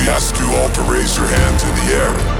ask you all to raise your hands in the air.